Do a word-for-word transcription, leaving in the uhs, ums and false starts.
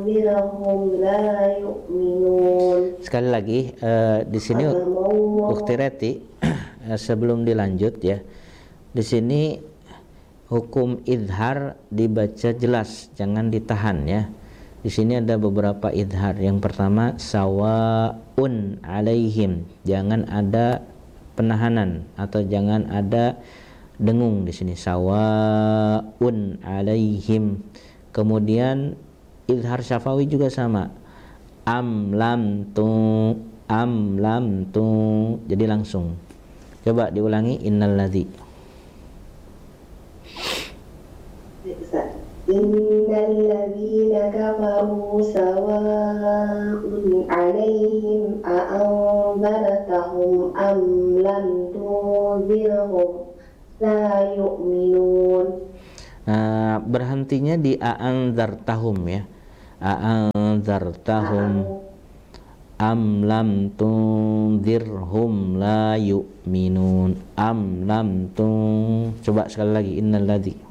tunzirhum la yu'minun. Sekali lagi uh, di sini Ukhti Reti sebelum dilanjut ya. Di sini hukum idhar dibaca jelas, jangan ditahan ya. Di sini ada beberapa idhar. Yang pertama sawaun alaihim, jangan ada penahanan atau jangan ada dengung di sini, sawaun alaihim. Kemudian idhar syafawi juga sama, am lam tu, am lam tu, jadi langsung. Coba diulangi, innalladzi. Innalladzina kafaru sawa'un 'alaihim a'anzartahum am lam tunzirhum la yu'minun. Nah, berhentinya di a'anzartahum ya. A'anzartahum am lam tunzirhum la yu'minun. Am lam tun. Coba sekali lagi, innalladzi.